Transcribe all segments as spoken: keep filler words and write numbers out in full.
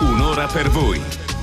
Un'ora per voi.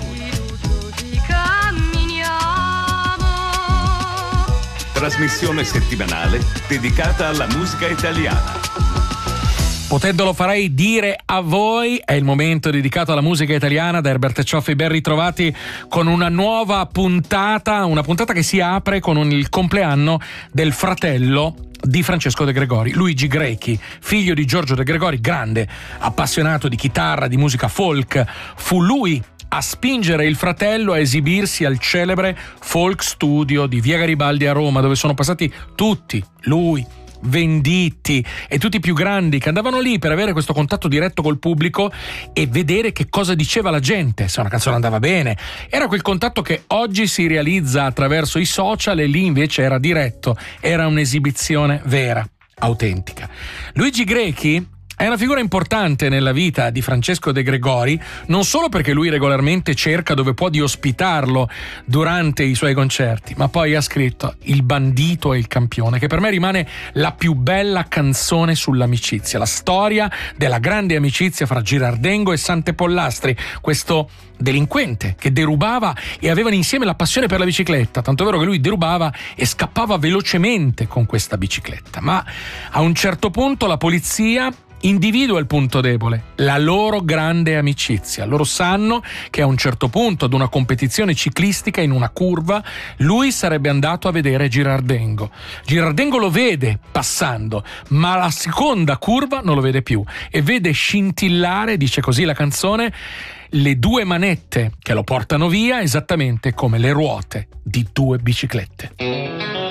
Trasmissione settimanale dedicata alla musica italiana. Potendolo farei dire a voi, è il momento dedicato alla musica italiana. Da Herbert Cioffi, ben ritrovati con una nuova puntata, una puntata che si apre con un, il compleanno del fratello di Francesco De Gregori, Luigi Grechi, figlio di Giorgio De Gregori, grande appassionato di chitarra, di musica folk. Fu lui a spingere il fratello a esibirsi al celebre Folk Studio di Via Garibaldi a Roma, dove sono passati tutti, lui, Venditti e tutti i più grandi, che andavano lì per avere questo contatto diretto col pubblico e vedere che cosa diceva la gente, se una canzone andava bene. Era quel contatto che oggi si realizza attraverso i social, e lì invece era diretto, era un'esibizione vera, autentica. Luigi Grechi è una figura importante nella vita di Francesco De Gregori, non solo perché lui regolarmente cerca dove può di ospitarlo durante i suoi concerti, ma poi ha scritto Il bandito e il campione, che per me rimane la più bella canzone sull'amicizia, la storia della grande amicizia fra Girardengo e Sante Pollastri, questo delinquente che derubava e avevano insieme la passione per la bicicletta, tanto è vero che lui derubava e scappava velocemente con questa bicicletta. Ma a un certo punto la polizia individua il punto debole, la loro grande amicizia. Loro sanno che a un certo punto, ad una competizione ciclistica, in una curva, lui sarebbe andato a vedere Girardengo. Girardengo lo vede passando, ma la seconda curva non lo vede più e vede scintillare, dice così la canzone, le due manette che lo portano via, esattamente come le ruote di due biciclette.